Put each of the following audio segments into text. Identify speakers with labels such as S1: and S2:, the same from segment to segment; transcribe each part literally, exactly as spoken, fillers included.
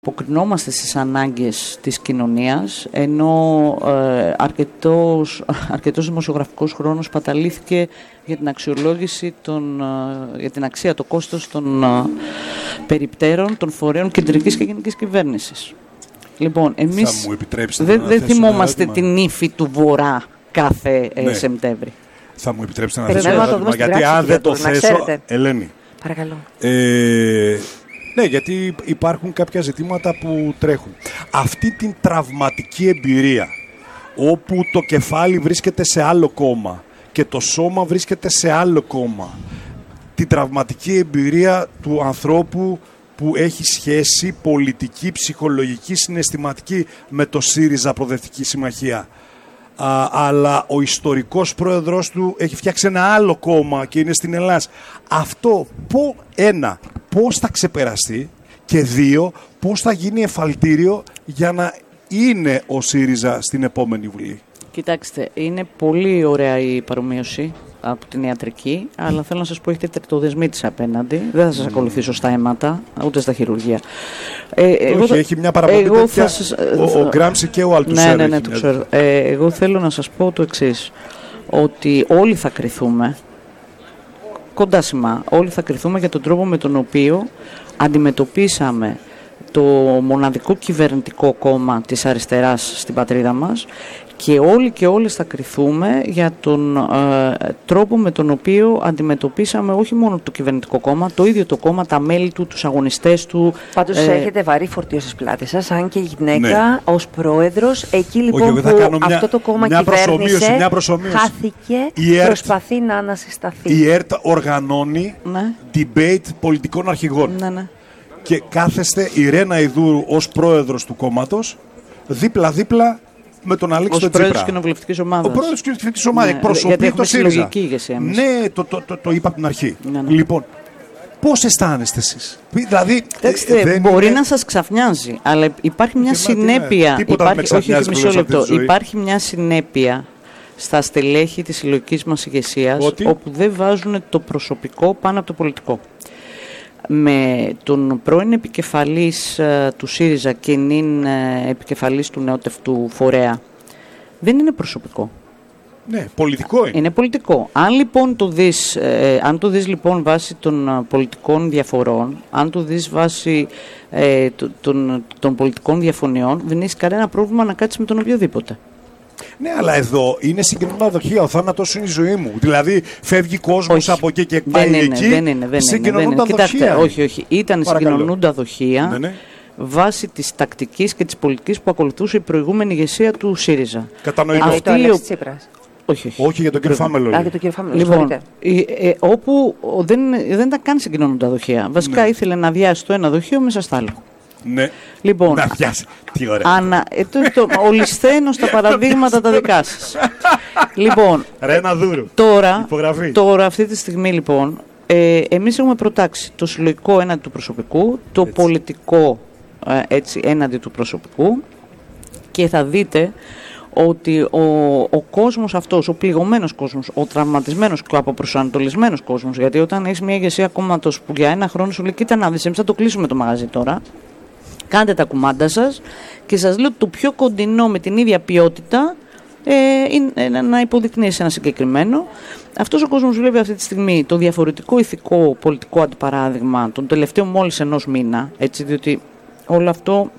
S1: Αποκρινόμαστε στις ανάγκες της κοινωνίας, ενώ ε, αρκετός, αρκετός δημοσιογραφικός χρόνος παταλήθηκε για την αξιολόγηση, των, ε, για την αξία, το κόστος των ε, περιπτέρων, των φορέων κεντρικής και γενικής κυβέρνησης. Λοιπόν, εμείς δεν δε θυμόμαστε την ύφη του Βορρά κάθε ε, ναι. Σεπτέμβρη.
S2: Θα μου επιτρέψετε να θέσω ένα ερώτημα, γιατί αν δεν το θέσω, Ελένη.
S3: Παρακαλώ.
S2: Ε, Ναι, γιατί υπάρχουν κάποια ζητήματα που τρέχουν. Αυτή την τραυματική εμπειρία, όπου το κεφάλι βρίσκεται σε άλλο κόμμα και το σώμα βρίσκεται σε άλλο κόμμα, την τραυματική εμπειρία του ανθρώπου που έχει σχέση πολιτική, ψυχολογική, συναισθηματική με το ΣΥΡΙΖΑ Προοδευτική Συμμαχία. Α, αλλά ο ιστορικός πρόεδρος του έχει φτιάξει ένα άλλο κόμμα και είναι στην Ελλάδα. Αυτό, πω, ένα, πώς θα ξεπεραστεί και δύο, πώς θα γίνει εφαλτήριο για να είναι ο ΣΥΡΙΖΑ στην επόμενη Βουλή.
S1: Κοιτάξτε, είναι πολύ ωραία η παρομοίωση από την ιατρική, αλλά θέλω να σας πω, έχετε τριτοδεσμίτης απέναντι. Δεν θα σας mm. ακολουθήσω στα αίματα, ούτε στα χειρουργεία. Ε, εγώ,
S2: Όχι, έχει μια παραπομπή τέτοια, σας, ο, ο Γκράμψη και ο Αλτουσέρ.
S1: Ναι, ναι, ναι, το ξέρω. Ε, εγώ θέλω να σας πω το εξής, ότι όλοι θα κριθούμε, κοντά σημά, όλοι θα κριθούμε για τον τρόπο με τον οποίο αντιμετωπίσαμε το μοναδικό κυβερνητικό κόμμα της αριστεράς στην πατρίδα μας, και όλοι και όλες θα κριθούμε για τον ε, τρόπο με τον οποίο αντιμετωπίσαμε όχι μόνο το κυβερνητικό κόμμα, το ίδιο το κόμμα, τα μέλη του, τους αγωνιστές του.
S3: Πάντως ε... έχετε βαρύ φορτίο στις πλάτες σας, αν και γυναίκα, ναι. ως πρόεδρος. Εκεί λοιπόν
S2: Όχι,
S3: που
S2: μια,
S3: αυτό το κόμμα
S2: μια
S3: κυβέρνησε,
S2: μια προσωμείωση.
S3: χάθηκε,
S2: η ΕΡΤ,
S3: προσπαθεί να ανασυσταθεί.
S2: Η ΕΡΤ οργανώνει ναι. debate πολιτικών αρχηγών.
S1: Ναι, ναι.
S2: Και κάθεστε η Ρένα Ιδούρου ως πρόεδρος του κόμματος, δίπλα-δίπλα με τον Αλέξη τον Τσίπρα.
S1: Ως πρόεδρος της κοινοβουλευτικής ομάδας.
S2: Ο πρόεδρος της κοινοβουλευτικής ομάδας. Ναι, εκπροσωπεί το ΣΥΡΙΖΑ. Ναι, το, το, το, το είπα από την αρχή. Ναι, ναι. Λοιπόν, πώς αισθάνεστε εσείς? Δηλαδή,
S1: Κοιτάξτε,
S2: δεν
S1: μπορεί
S2: είναι...
S1: να σας ξαφνιάζει, αλλά υπάρχει μια συνέπεια. Υπάρχει, όχι, όχι, μισό λεπτό. Υπάρχει μια συνέπεια στα στελέχη της συλλογικής μας ηγεσίας, ότι... όπου δεν βάζουν το προσωπικό πάνω από το πολιτικό. Με τον πρώην επικεφαλής uh, του ΣΥΡΙΖΑ και νυν uh, επικεφαλής του νεότευτου φορέα, δεν είναι προσωπικό.
S2: Ναι, πολιτικό είναι.
S1: Είναι πολιτικό. Αν λοιπόν το δεις, ε, αν το δεις λοιπόν βάσει των uh, πολιτικών διαφορών, αν το δεις βάσει ε, των, των πολιτικών διαφωνιών, δεν έχεις κανένα πρόβλημα να κάτσεις με τον οποιοδήποτε.
S2: Ναι, αλλά εδώ είναι συγκεκριμένα δοχεία. Ο θάνατος είναι η ζωή μου. Δηλαδή, φεύγει κόσμος από εκεί και πάει
S1: δεν είναι,
S2: εκεί.
S1: Δεν είναι, δεν είναι. Δεν Κοιτάξτε, όχι, όχι. Ήταν συγκοινωνούντα δοχεία ναι, ναι. βάσει της τακτικής και της πολιτικής που ακολουθούσε η προηγούμενη ηγεσία του ΣΥΡΙΖΑ.
S2: Κατανοητό.
S3: Αυτό το Αλέξη Τσίπρας.
S1: Όχι, όχι.
S2: όχι, για τον κύριο Φάμελο.
S3: Α, για τον κύριο Φάμελο.
S1: Λοιπόν, ε, ε, όπου δεν, δεν τα κάνει συγκοινωνούντα δοχεία. Βασικά ναι. ήθελε να αδειάσει το ένα δοχείο μέσα στο άλλο.
S2: Ναι.
S1: Λοιπόν,
S2: να πιάσει. Τι ωραία.
S1: Ανα, ε, το, το, ολισθαίνω στα παραδείγματα τα δικά σας. Λοιπόν,
S2: Ρένα Δούρου.
S1: Τώρα, τώρα, αυτή τη στιγμή λοιπόν, ε, εμείς έχουμε προτάξει το συλλογικό έναντι του προσωπικού, το έτσι. πολιτικό ε, έτσι, έναντι του προσωπικού, και θα δείτε ότι ο, ο κόσμος αυτός, ο πληγωμένος κόσμος, ο τραυματισμένος και ο αποπροσανατολισμένος κόσμος, γιατί όταν έχεις μια ηγεσία κόμματος που για ένα χρόνο σου λέει, κοίτα να δεις, εμείς θα το κλείσουμε το μαγαζί τώρα, κάντε τα κουμάντα σας και σας λέω το πιο κοντινό με την ίδια ποιότητα ε, είναι να υποδεικνύει ένα συγκεκριμένο. Αυτός ο κόσμος βλέπει αυτή τη στιγμή το διαφορετικό ηθικό πολιτικό αντιπαράδειγμα τον τελευταίο μόλις ενός μήνα, έτσι, διότι όλο αυτό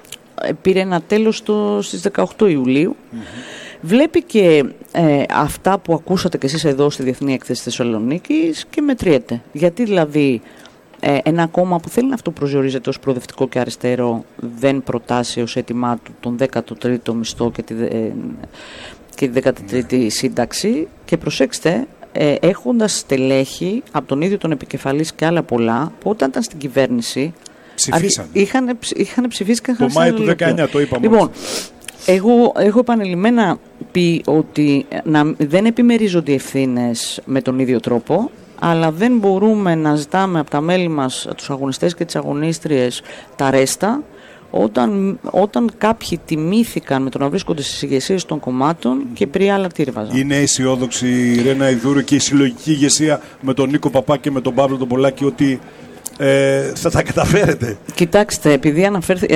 S1: πήρε ένα τέλος το, στις δεκαοκτώ Ιουλίου. Mm-hmm. Βλέπει και ε, αυτά που ακούσατε κι εσείς εδώ στη Διεθνή Έκθεση Θεσσαλονίκης και μετριέται. Γιατί δηλαδή ε, ένα κόμμα που θέλει να αυτοπροσδιορίζεται ως προοδευτικό και αριστερό δεν προτάσει ως αίτημά του τον δέκατο τρίτο μισθό και τη, ε, και τη δέκατη τρίτη mm-hmm. σύνταξη, και προσέξτε, ε, έχοντας στελέχη από τον ίδιο τον επικεφαλής και άλλα πολλά, που όταν ήταν στην κυβέρνηση
S2: ψηφίσαν.
S1: Είχαν, είχαν ψηφίσει και
S2: το Μάιο του δεκαεννιά, το είπαμε.
S1: Λοιπόν, εγώ έχω επανειλημμένα πει ότι να, δεν επιμερίζονται οι ευθύνες με τον ίδιο τρόπο, αλλά δεν μπορούμε να ζητάμε από τα μέλη μας, τους αγωνιστές και τις αγωνίστριες, τα ρέστα, όταν, όταν κάποιοι τιμήθηκαν με το να βρίσκονται στις ηγεσίες των κομμάτων και πριν άλλα τι ρίβαζαν.
S2: Είναι αισιόδοξη η Ρένα Ιδούρου και η συλλογική ηγεσία με τον Νίκο Παπά και με τον Παύλο τον Πολάκη ότι Ε, θα τα καταφέρετε?
S1: Κοιτάξτε, επειδή αναφέρθηκε,